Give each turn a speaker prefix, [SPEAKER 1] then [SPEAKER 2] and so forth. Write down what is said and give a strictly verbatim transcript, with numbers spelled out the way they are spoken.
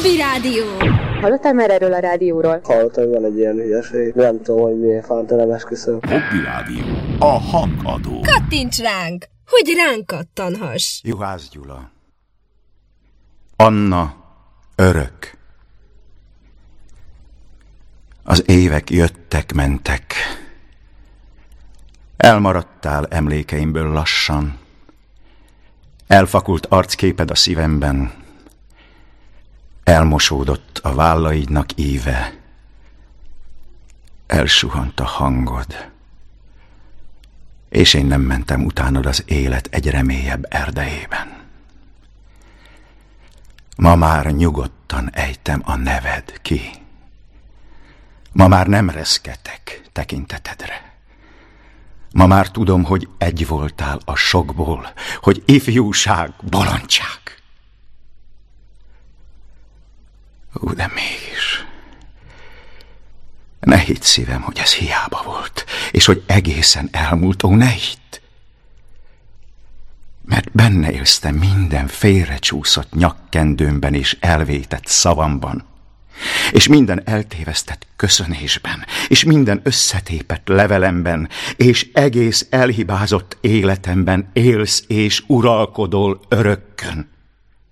[SPEAKER 1] Hobby Rádió.
[SPEAKER 2] Hallottál már erről a rádióról?
[SPEAKER 3] Hallottam, hogy van egy ilyen hülyeség. Nem tudom, hogy miért fánt, nem esküszöm.
[SPEAKER 4] Hobby Rádió. A hangadó.
[SPEAKER 1] Kattints ránk, hogy ránk kattanhass.
[SPEAKER 5] Juhász Gyula. Anna örök. Az évek jöttek-mentek. Elmaradtál emlékeimből lassan. Elfakult arcképed a szívemben. Elmosódott a vállaidnak íve. Elsuhant a hangod. És én nem mentem utánod az élet egyre mélyebb erdejében. Ma már nyugodtan ejtem a neved ki. Ma már nem reszketek tekintetedre. Ma már tudom, hogy egy voltál a sokból, hogy ifjúság, bolondság. Ú, de mégis. Ne hidd szívem, hogy ez hiába volt, és hogy egészen elmúlt, ó, ne hidd. Mert benne élsz te minden félrecsúszott nyakkendőmben és elvétett szavamban, és minden eltévesztett köszönésben, és minden összetépett levelemben, és egész elhibázott életemben élsz és uralkodol örökkön.